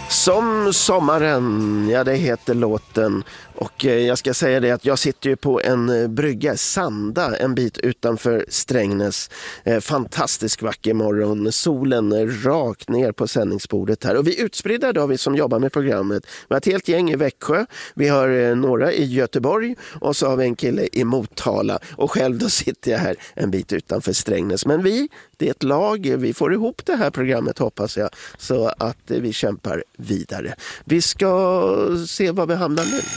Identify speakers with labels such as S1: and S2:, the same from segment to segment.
S1: Som sommaren, ja det heter låten. Och jag ska säga det att jag sitter ju på en brygga, Sanda, en bit utanför Strängnäs. Fantastisk vacker morgon, solen rakt ner på sändningsbordet här. Och vi är utspridda då, vi som jobbar med programmet. Vi har ett helt gäng i Växjö, vi har några i Göteborg och så har vi en kille i Motala. Och själv då sitter jag här en bit utanför Strängnäs. Men det är ett lag, vi får ihop det här programmet hoppas jag. Så att vi kämpar vidare. Vi ska se var vi hamnar nu.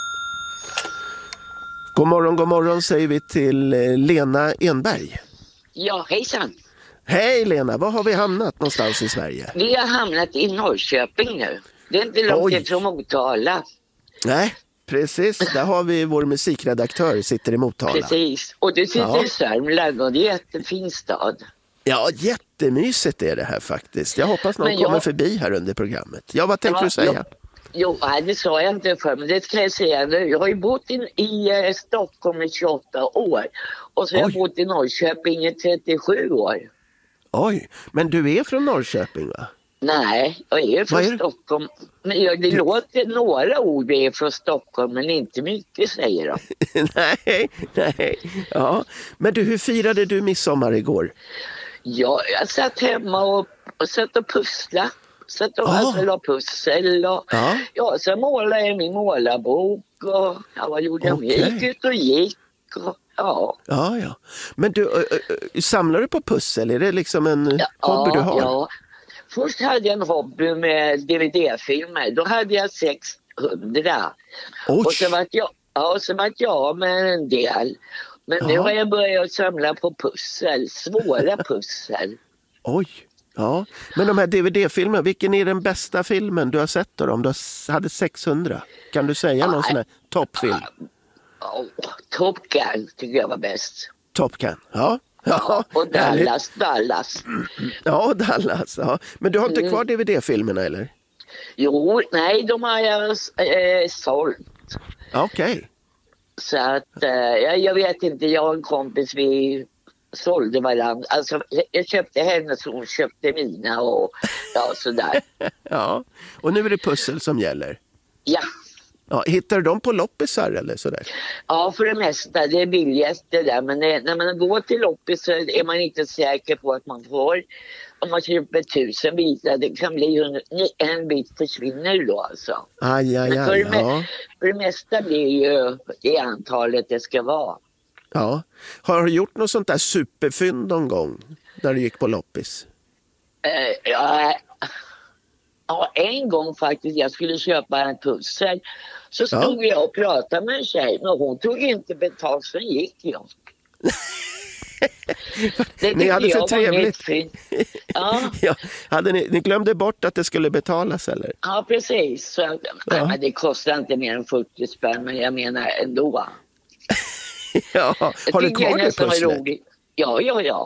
S1: God morgon säger vi till Lena Enberg.
S2: Ja, hejsan.
S1: Hej Lena, var har vi hamnat någonstans i Sverige?
S2: Vi har hamnat i Norrköping nu. Det är inte långt ifrån Motala.
S1: Nej, precis. Där har vi vår musikredaktör, sitter i Motala.
S2: Precis, och du sitter i Sörmland och det är en jättefin stad.
S1: Ja, jättemysigt är det här faktiskt. Jag hoppas någon kommer förbi här under programmet. Ja, vad tänkte du säga?
S2: Jo, det sa jag inte för, men det ska jag säga nu. Jag har ju bott i Stockholm i 28 år. Och så har jag bott i Norrköping i 37 år.
S1: Oj, men du är från Norrköping va?
S2: Nej, jag är från Stockholm. Men det låter några ord är från Stockholm, men inte mycket säger de.
S1: nej. Ja. Men du, hur firade du midsommar igår?
S2: Ja, jag satt hemma och satt och pusslade. Så att de la pussel och så målade jag min målarbok och vad gjorde jag med? Gick ut och gick och
S1: Ja. Men du, samlar du på pussel? Är det liksom en hobby du har?
S2: Ja, först hade jag en hobby med DVD-filmer. Då hade jag 600.
S1: Oj.
S2: Och så var jag med en del. Men nu har jag börjat samla på pussel, svåra pussel.
S1: Oj. Ja, men de här DVD-filmerna, vilken är den bästa filmen du har sett då? Om du hade 600, kan du säga någon sån här toppfilm?
S2: Top Gun tycker jag var bäst.
S1: Top Gun, ja.
S2: Och Dallas.
S1: Ja, Dallas, ja. Men du har inte kvar DVD-filmerna eller?
S2: Jo, nej, de har jag sålt.
S1: Okej.
S2: Så att, jag vet inte, jag och en kompis, vi sålde varandra. Alltså, jag köpte hennes och hon köpte mina och sådär. Ja,
S1: och nu är det pussel som gäller.
S2: Ja.
S1: Hittar du dem på loppisar eller sådär?
S2: Ja, för det mesta. Det är billigast det där. Men när man går till loppis så är man inte säker på att man får. Om man köper 1000 bitar, det kan bli en bit försvinner då alltså. Men för det mesta blir ju det antalet det ska vara.
S1: Ja. Har du gjort något sånt där superfynd någon gång när du gick på loppis?
S2: Ja, en gång faktiskt. Jag skulle köpa en pussel. Så stod jag och pratade med en tjej. Men hon tog inte betalt, så gick jag.
S1: Ni hade för trevligt. Ni glömde bort att det skulle betalas eller?
S2: Ja, precis. Så, men det kostar inte mer än 40 spänn. Men jag menar ändå.
S1: Har du kvar det pusslet?
S2: Ja.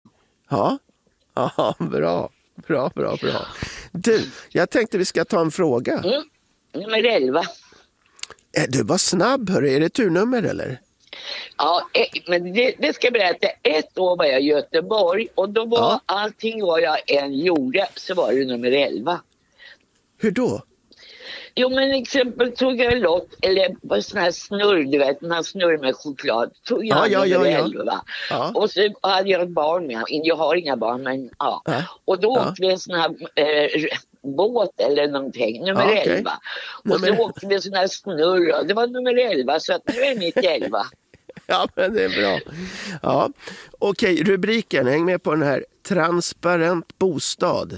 S1: Ja, bra. Du, jag tänkte vi ska ta en fråga.
S2: Nummer 11.
S1: Du var snabb, hörru. Är det turnummer eller?
S2: Ja, men det ska jag berätta. Ett år var jag i Göteborg och då var allting vad jag än gjorde så var det nummer 11.
S1: Hur då?
S2: Jo, men exempel tog jag en lott eller sån här snurr, du vet, den här snurr med choklad. Tog jag nummer 11. Ja. Och så hade jag ett barn med. Jag har inga barn, men Och då åkte vi en sån här båt eller någonting, nummer 11. Och så åkte vi en sån här snurr, det var nummer 11, så att nu är mitt 11.
S1: Ja, men det är bra. Ja. Okej, rubriken, häng med på den här. Transparent bostad.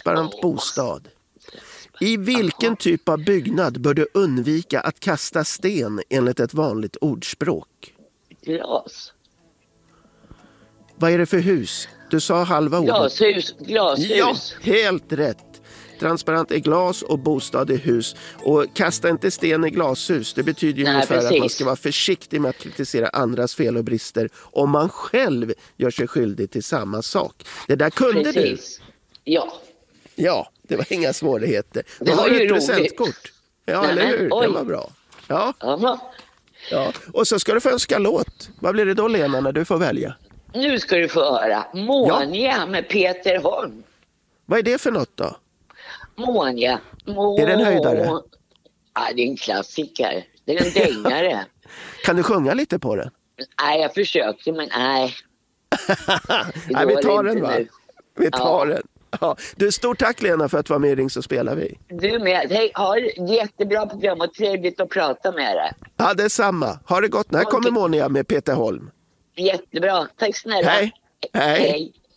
S1: I vilken typ av byggnad bör du undvika att kasta sten enligt ett vanligt ordspråk?
S2: Glas.
S1: Vad är det för hus? Du sa halva ordet.
S2: Glashus.
S1: Ja, helt rätt. Transparent är glas och bostad är hus. Och kasta inte sten i glashus. Det betyder ju ungefär att man ska vara försiktig med att kritisera andras fel och brister om man själv gör sig skyldig till samma sak. Det där kunde du. Ja, det var inga svårigheter.
S2: Det var ju ett
S1: presentkort. Ja, eller hur? Det var bra. Ja. Och så ska du få önska låt. Vad blir det då, Lena, när du får välja?
S2: Nu ska du få höra Monia med Peter Holm.
S1: Vad är det för något då?
S2: Monia.
S1: Är det en höjdare?
S2: Ja, det är en klassiker. Det är en dängare.
S1: Kan du sjunga lite på den?
S2: Nej, jag försökte, men nej.
S1: Nej, vi tar den, va? Vi tar den. Ja. Du, stort tack Lena för att du var med i Ring så spelar vi.
S2: Du med. Hej, ha ett jättebra program och trevligt att prata med dig.
S1: Ja, det är samma. Ha det gott. När kommer Monia med Peter Holm?
S2: Jättebra. Tack snälla.
S1: Hej. Hej.